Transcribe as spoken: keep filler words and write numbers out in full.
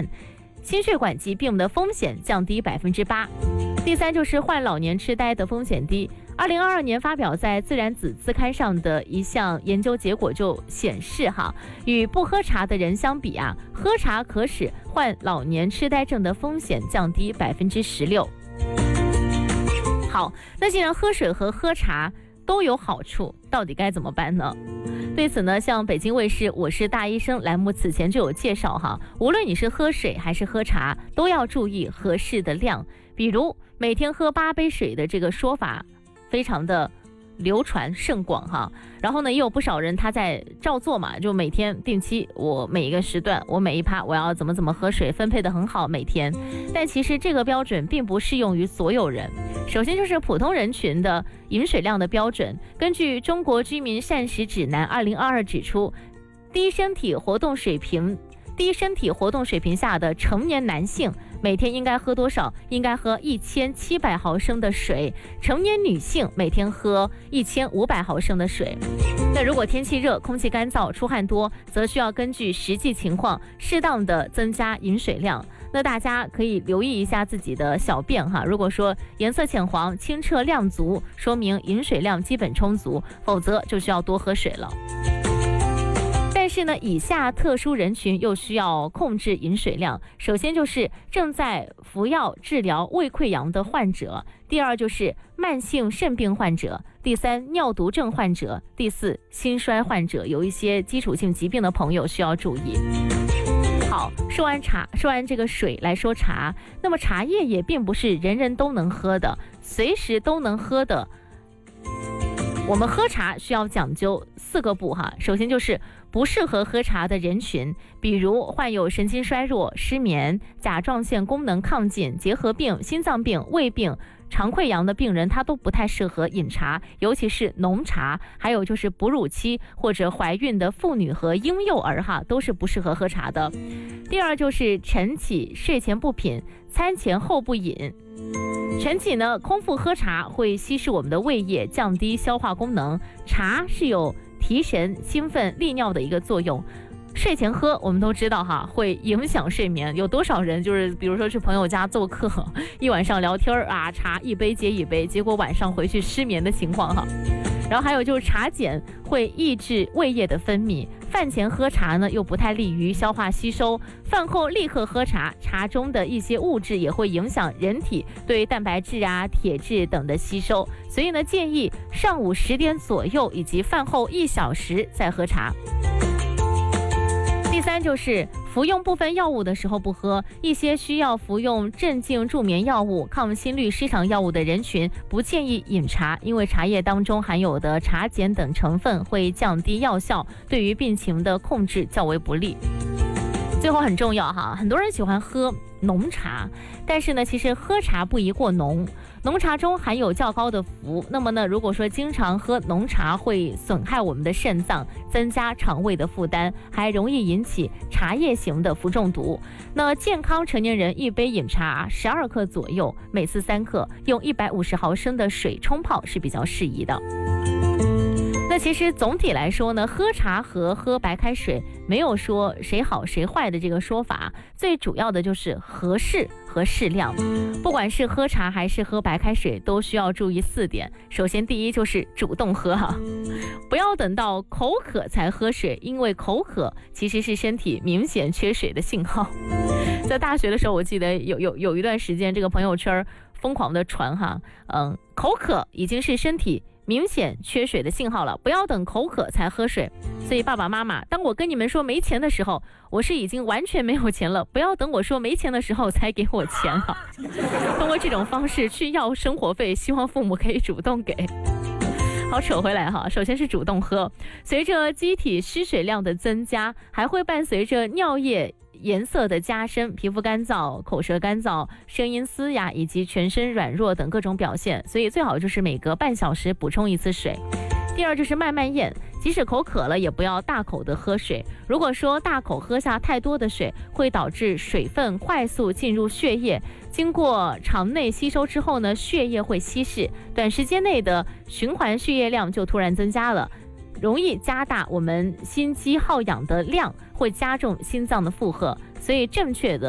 患心血管疾病的风险降低百分之八。第三就是患老年痴呆的风险低。二零二二年发表在《自然子》期刊上的一项研究结果就显示哈，与不喝茶的人相比啊，喝茶可使患老年痴呆症的风险降低百分之十六。好，那既然喝水和喝茶都有好处，到底该怎么办呢？对此呢，像北京卫视《我是大医生》栏目此前就有介绍哈，无论你是喝水还是喝茶，都要注意合适的量。比如每天喝八杯水的这个说法，非常的流传甚广哈。然后呢，也有不少人他在照做嘛，就每天定期，我每一个时段，我每一趴我要怎么怎么喝水，分配的很好每天。但其实这个标准并不适用于所有人。首先就是普通人群的饮水量的标准，根据《中国居民膳食指南二零二二》指出，低身体活动水平低身体活动水平下的成年男性每天应该喝多少？应该喝一千七百毫升的水。成年女性每天喝一千五百毫升的水。那如果天气热，空气干燥，出汗多，则需要根据实际情况适当的增加饮水量。那大家可以留意一下自己的小便哈，如果说颜色浅黄、清澈亮足，说明饮水量基本充足，否则就需要多喝水了。但是呢，以下特殊人群又需要控制饮水量。首先就是正在服药治疗胃溃疡的患者，第二就是慢性肾病患者，第三尿毒症患者，第四心衰患者，有一些基础性疾病的朋友需要注意。好，说完茶，说完这个水来说茶，那么茶叶也并不是人人都能喝的，随时都能喝的。我们喝茶需要讲究四个步哈，首先就是不适合喝茶的人群，比如患有神经衰弱、失眠、甲状腺功能亢进、结核病、心脏病、胃病、肠溃疡的病人，他都不太适合饮茶，尤其是浓茶。还有就是哺乳期或者怀孕的妇女和婴幼儿哈，都是不适合喝茶的。第二就是晨起睡前不品，餐前后不饮。晨起呢，空腹喝茶会稀释我们的胃液，降低消化功能。茶是有提神、兴奋、利尿的一个作用。睡前喝，我们都知道哈，会影响睡眠。有多少人就是比如说去朋友家做客，一晚上聊天啊，茶一杯接一杯，结果晚上回去失眠的情况哈。然后还有就是茶碱会抑制胃液的分泌，饭前喝茶呢又不太利于消化吸收，饭后立刻喝茶，茶中的一些物质也会影响人体对蛋白质啊、铁质等的吸收，所以呢建议上午十点左右以及饭后一小时再喝茶。第三就是服用部分药物的时候不喝，一些需要服用镇静助眠药物、抗心律失常药物的人群不建议饮茶，因为茶叶当中含有的茶碱等成分会降低药效，对于病情的控制较为不利。最后很重要哈，很多人喜欢喝浓茶，但是呢，其实喝茶不宜过浓，浓茶中含有较高的氟，那么呢，如果说经常喝浓茶会损害我们的肾脏，增加肠胃的负担，还容易引起茶叶型的氟中毒。那健康成年人一杯饮茶十二克左右，每次三克，用一百五十毫升的水冲泡是比较适宜的。那其实总体来说呢，喝茶和喝白开水没有说谁好谁坏的这个说法，最主要的就是合适和适量。不管是喝茶还是喝白开水，都需要注意四点。首先第一就是主动喝哈，不要等到口渴才喝水，因为口渴其实是身体明显缺水的信号。在大学的时候，我记得有有有一段时间，这个朋友圈疯狂的传哈，嗯，口渴已经是身体明显缺水的信号了，不要等口渴才喝水。所以爸爸妈妈，当我跟你们说没钱的时候，我是已经完全没有钱了，不要等我说没钱的时候才给我钱了。通过这种方式去要生活费，希望父母可以主动给。好，扯回来哈，首先是主动喝，随着机体失水量的增加，还会伴随着尿液颜色的加深，皮肤干燥、口舌干燥、声音嘶哑以及全身软弱等各种表现，所以最好就是每隔半小时补充一次水。第二就是慢慢咽，即使口渴了也不要大口的喝水，如果说大口喝下太多的水，会导致水分快速进入血液，经过肠内吸收之后呢，血液会稀释，短时间内的循环血液量就突然增加了，容易加大我们心肌耗氧的量，会加重心脏的负荷，所以正确的